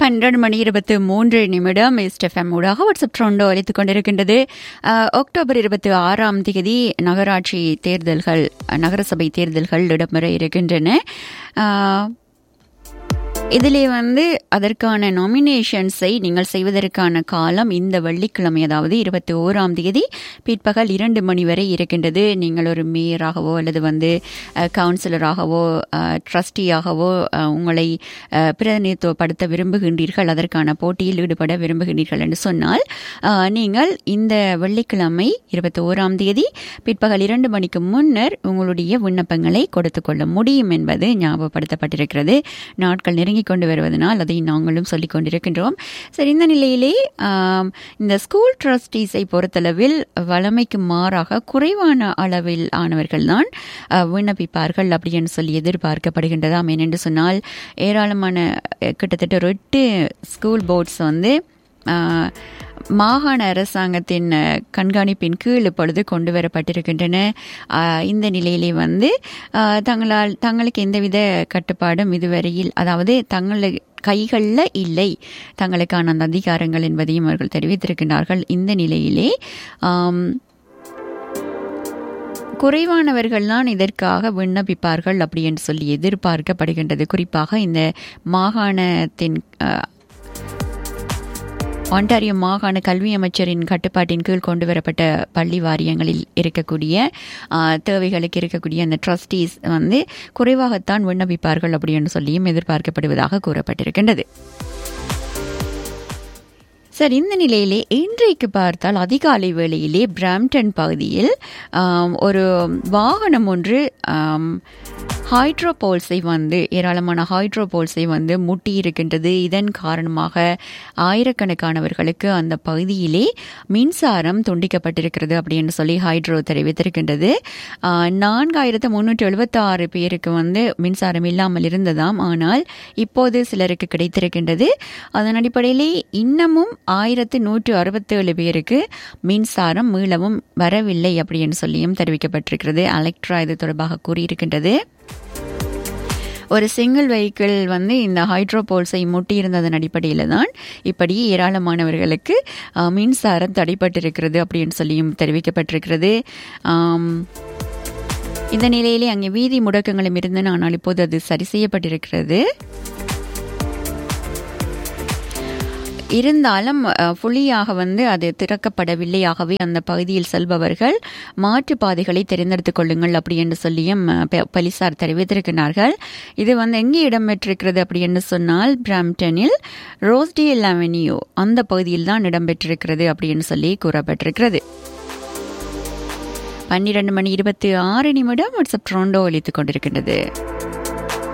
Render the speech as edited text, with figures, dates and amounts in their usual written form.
12:23 SFM ஊடாக WhatsApp ட்ரோண்டோ அளித்துக் கொண்டிருக்கின்றது. October 26 நகராட்சி தேர்தல்கள், நகரசபை தேர்தல்கள் இடம்பெற இருக்கின்றன. இதிலே அதற்கான நாமினேஷன்ஸை நீங்கள் செய்வதற்கான காலம் இந்த வெள்ளிக்கிழமை, அதாவது 21 பிற்பகல் 2 மணி வரை இருக்கின்றது. நீங்கள் ஒரு மேயராகவோ அல்லது கவுன்சிலராகவோ ட்ரஸ்டியாகவோ உங்களை பிரதிநிதித்துவப்படுத்த விரும்புகின்றீர்கள், அதற்கான போட்டியில் ஈடுபட விரும்புகின்றீர்கள் என்று சொன்னால் நீங்கள் இந்த வெள்ளிக்கிழமை 21 பிற்பகல் 2 மணிக்கு முன்னர் உங்களுடைய விண்ணப்பங்களை கொடுத்து கொள்ள முடியும் என்பது ஞாபகப்படுத்தப்பட்டிருக்கிறது. நாட்கள் நெருங்கி கொண்டு வருவதனால் அதை நாங்களும் சொல்லிக் கொண்டிருக்கின்றோம். சரி, இந்த நிலையிலே இந்த ஸ்கூல் ட்ரஸ்டீஸை பொறுத்தளவில் வழமைக்கு மாறாக குறைவான அளவில் ஆனவர்கள் தான் விண்ணப்பிப்பார்கள் அப்படின்னு சொல்லி எதிர்பார்க்கப்படுகின்றதாம். ஏனென்று சொன்னால் ஏராளமான கிட்டத்தட்ட ஒரு 8 ஸ்கூல் போர்ட்ஸ் மாகாண அரசாங்கத்தின் கண்காணிப்பின் கீழ் இப்பொழுது கொண்டு வரப்பட்டிருக்கின்றன. இந்த நிலையிலே தங்களுக்கு எந்தவித கட்டுப்பாடும் இதுவரையில், அதாவது தங்களுக்கு கைகளில் இல்லை தங்களுக்கான அந்த அதிகாரங்கள் என்பதையும் அவர்கள் தெரிவித்திருக்கின்றார்கள். இந்த நிலையிலே குறைவானவர்கள் தான் இதற்காக விண்ணப்பிப்பார்கள் அப்படி என்று சொல்லி எதிர்பார்க்கப்படுகின்றது. குறிப்பாக இந்த மாகாணத்தின் ஒன்டாரியோ மாகாண கல்வி அமைச்சரின் கட்டுப்பாட்டின் கீழ் கொண்டு வரப்பட்ட பள்ளி வாரியங்களில் இருக்கக்கூடிய தேவைகளுக்கு இருக்கக்கூடிய அந்த ட்ரஸ்டீஸ் குறைவாகத்தான் விண்ணப்பிப்பார்கள் அப்படின்னு சொல்லியும் எதிர்பார்க்கப்படுவதாக கூறப்பட்டிருக்கின்றது. சார், இந்த நிலையிலே இன்றைக்கு பார்த்தால் அதிகாலை வேளையிலே பிராம்டன் பகுதியில் ஒரு வாகனம் ஒன்று ஹைட்ரோபோல்ஸை ஏராளமான ஹைட்ரோபோல்ஸை முட்டி இருக்கின்றது. இதன் காரணமாக ஆயிரக்கணக்கானவர்களுக்கு அந்த பகுதியிலே மின்சாரம் துண்டிக்கப்பட்டிருக்கிறது அப்படின்னு சொல்லி ஹைட்ரோ தெரிவித்திருக்கின்றது. 4376 பேருக்கு மின்சாரம் இல்லாமல் இருந்ததாம். ஆனால் இப்போது சிலருக்கு கிடைத்திருக்கின்றது. அதன் அடிப்படையிலே இன்னமும் 1167 பேருக்கு மின்சாரம் மீளவும் வரவில்லை அப்படின்னு சொல்லியும் தெரிவிக்கப்பட்டிருக்கிறது. அலெக்ட்ரா இது தொடர்பாக கூறியிருக்கின்றது. ஒரு சிங்கிள் வெஹிக்கிள் இந்த ஹைட்ரோபோல்ஸை முட்டியிருந்ததன் அடிப்படையில் தான் இப்படி ஏராளமானவர்களுக்கு மின்சாரம் தடைப்பட்டிருக்கிறது அப்படின்னு சொல்லியும் தெரிவிக்கப்பட்டிருக்கிறது. இந்த நிலையிலே அங்கே வீதி முடக்கங்களும் இருந்தன. ஆனால் இப்போது அது சரி செய்யப்பட்டிருக்கிறது. இருந்தாலும் புலியாக அது திறக்கப்படவில்லை. ஆகவே அந்த பகுதியில் செல்பவர்கள் மாற்று பாதைகளை தேர்ந்தெடுத்துக் கொள்ளுங்கள் அப்படி என்று சொல்லியும் போலீசார் தெரிவித்திருக்கிறார்கள். இது எங்கே இடம்பெற்றிருக்கிறது அப்படி என்று சொன்னால் பிராம்டனில் ரோஸ்டேல் அவென்யூ அந்த பகுதியில் தான் இடம்பெற்றிருக்கிறது அப்படின்னு சொல்லி கூறப்பட்டிருக்கிறது. 12:26 வாட்ஸ்அப் ட்ரோண்டோ ஒலித்துக் கொண்டிருக்கின்றது.